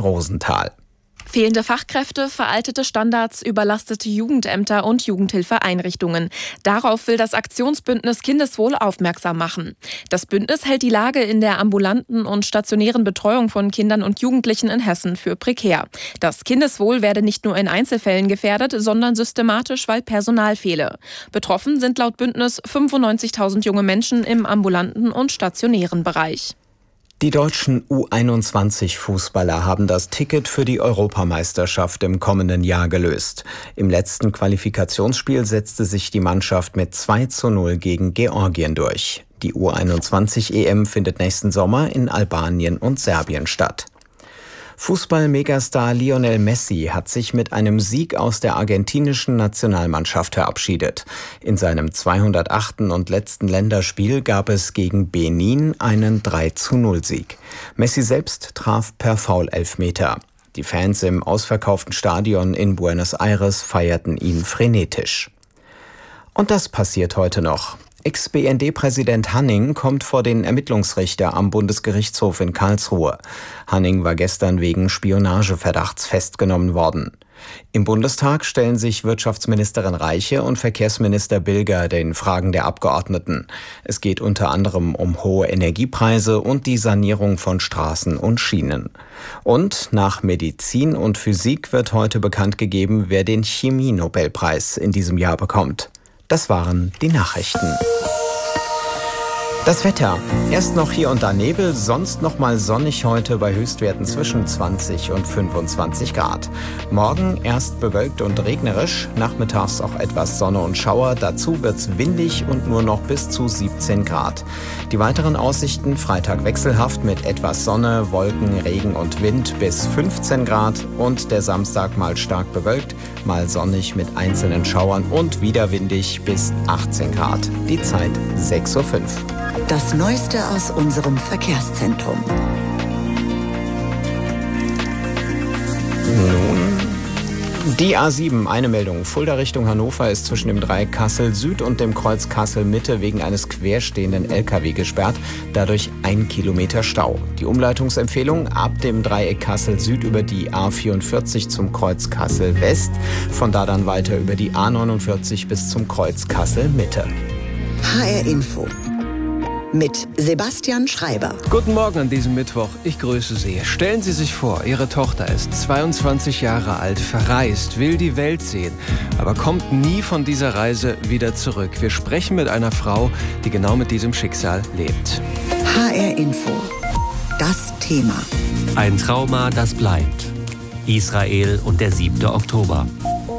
Rosenthal. Fehlende Fachkräfte, veraltete Standards, überlastete Jugendämter und Jugendhilfeeinrichtungen. Darauf will das Aktionsbündnis Kindeswohl aufmerksam machen. Das Bündnis hält die Lage in der ambulanten und stationären Betreuung von Kindern und Jugendlichen in Hessen für prekär. Das Kindeswohl werde nicht nur in Einzelfällen gefährdet, sondern systematisch, weil Personal fehle. Betroffen sind laut Bündnis 95.000 junge Menschen im ambulanten und stationären Bereich. Die deutschen U21-Fußballer haben das Ticket für die Europameisterschaft im kommenden Jahr gelöst. Im letzten Qualifikationsspiel setzte sich die Mannschaft mit 2:0 gegen Georgien durch. Die U21-EM findet nächsten Sommer in Albanien und Serbien statt. Fußball-Megastar Lionel Messi hat sich mit einem Sieg aus der argentinischen Nationalmannschaft verabschiedet. In seinem 208. und letzten Länderspiel gab es gegen Benin einen 3:0-Sieg. Messi selbst traf per Foul-Elfmeter. Die Fans im ausverkauften Stadion in Buenos Aires feierten ihn frenetisch. Und das passiert heute noch. Ex-BND-Präsident Hanning kommt vor den Ermittlungsrichter am Bundesgerichtshof in Karlsruhe. Hanning war gestern wegen Spionageverdachts festgenommen worden. Im Bundestag stellen sich Wirtschaftsministerin Reiche und Verkehrsminister Bilger den Fragen der Abgeordneten. Es geht unter anderem um hohe Energiepreise und die Sanierung von Straßen und Schienen. Und nach Medizin und Physik wird heute bekannt gegeben, wer den Chemie-Nobelpreis in diesem Jahr bekommt. Das waren die Nachrichten. Das Wetter. Erst noch hier und da Nebel, sonst noch mal sonnig heute bei Höchstwerten zwischen 20 und 25 Grad. Morgen erst bewölkt und regnerisch, nachmittags auch etwas Sonne und Schauer. Dazu wird's windig und nur noch bis zu 17 Grad. Die weiteren Aussichten: Freitag wechselhaft mit etwas Sonne, Wolken, Regen und Wind bis 15 Grad. Und der Samstag mal stark bewölkt, mal sonnig mit einzelnen Schauern und wieder windig bis 18 Grad. Die Zeit 6:05 Uhr. Das Neueste aus unserem Verkehrszentrum. Nun, die A7, eine Meldung. Fulda Richtung Hannover ist zwischen dem Dreieck Kassel Süd und dem Kreuz Kassel Mitte wegen eines querstehenden LKW gesperrt. Dadurch 1 Kilometer Stau. Die Umleitungsempfehlung: ab dem Dreieck Kassel Süd über die A44 zum Kreuz Kassel West. Von da dann weiter über die A49 bis zum Kreuz Kassel Mitte. HR Info mit Sebastian Schreiber. Guten Morgen an diesem Mittwoch. Ich grüße Sie. Stellen Sie sich vor, Ihre Tochter ist 22 Jahre alt, verreist, will die Welt sehen, aber kommt nie von dieser Reise wieder zurück. Wir sprechen mit einer Frau, die genau mit diesem Schicksal lebt. HR Info. Das Thema. Ein Trauma, das bleibt. Israel und der 7. Oktober.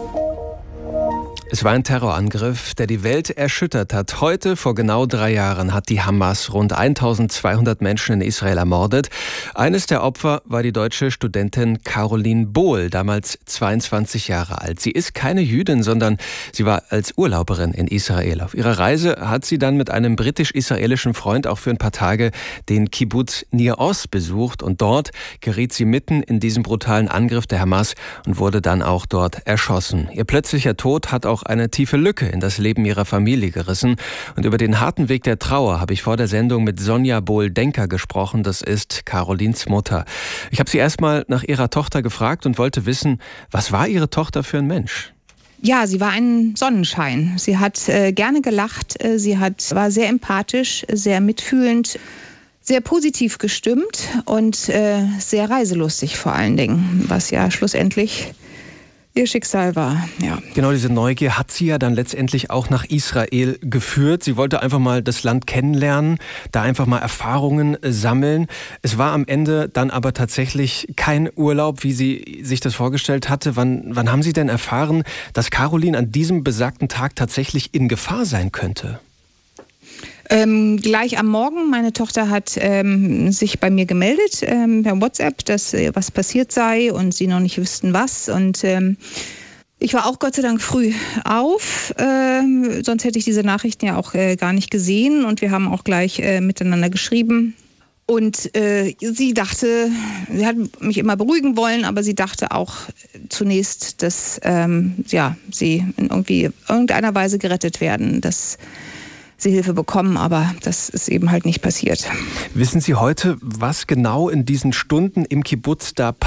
Es war ein Terrorangriff, der die Welt erschüttert hat. Heute, vor genau 3 Jahren, hat die Hamas rund 1200 Menschen in Israel ermordet. Eines der Opfer war die deutsche Studentin Caroline Bohl, damals 22 Jahre alt. Sie ist keine Jüdin, sondern sie war als Urlauberin in Israel. Auf ihrer Reise hat sie dann mit einem britisch-israelischen Freund auch für ein paar Tage den Kibbuz Nir Oz besucht. Und dort geriet sie mitten in diesen brutalen Angriff der Hamas und wurde dann auch dort erschossen. Ihr plötzlicher Tod hat auch eine tiefe Lücke in das Leben ihrer Familie gerissen. Und über den harten Weg der Trauer habe ich vor der Sendung mit Sonja Bohl-Denker gesprochen. Das ist Carolines Mutter. Ich habe sie erstmal nach ihrer Tochter gefragt und wollte wissen, was war ihre Tochter für ein Mensch? Ja, sie war ein Sonnenschein. Sie hat gerne gelacht. Sie war sehr empathisch, sehr mitfühlend, sehr positiv gestimmt und sehr reiselustig vor allen Dingen, was ja schlussendlich ihr Schicksal war, ja. Genau, diese Neugier hat sie ja dann letztendlich auch nach Israel geführt. Sie wollte einfach mal das Land kennenlernen, da einfach mal Erfahrungen sammeln. Es war am Ende dann aber tatsächlich kein Urlaub, wie sie sich das vorgestellt hatte. Wann haben Sie denn erfahren, dass Caroline an diesem besagten Tag tatsächlich in Gefahr sein könnte? Gleich am Morgen. Meine Tochter hat sich bei mir gemeldet per WhatsApp, dass was passiert sei und sie noch nicht wüssten was. Und ich war auch Gott sei Dank früh auf, sonst hätte ich diese Nachrichten ja auch gar nicht gesehen. Und wir haben auch gleich miteinander geschrieben. Und sie hat mich immer beruhigen wollen, aber sie dachte auch zunächst, dass sie in irgendeiner Weise gerettet werden, dass sie Hilfe bekommen, aber das ist eben halt nicht passiert. Wissen Sie heute, was genau in diesen Stunden im Kibbuz da